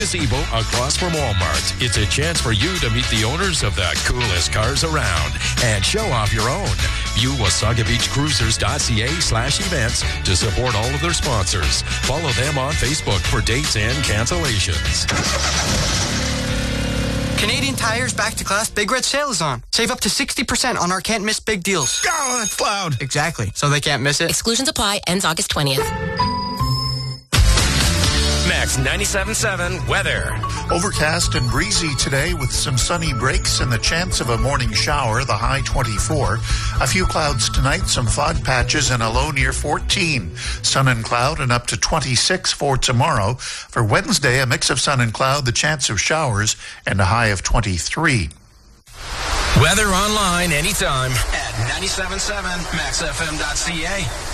Gazebo across from Walmart. It's a chance for you to meet the owners of the coolest cars around and show off your own. View WasagaBeachCruisers.ca/events to support all of their sponsors. Follow them on Facebook for dates and cancellations. Canadian Tire's Back to Class Big Red Sale is on. Save up to 60% on our can't miss big deals. Oh, that's loud. Exactly. So they can't miss it. Exclusions apply. Ends August 20th. Max 97.7 weather. Overcast and breezy today with some sunny breaks and the chance of a morning shower, the high 24. A few clouds tonight, some fog patches, and a low near 14. Sun and cloud and up to 26 for tomorrow. For Wednesday, a mix of sun and cloud, the chance of showers, and a high of 23. Weather online anytime at 97.7maxfm.ca.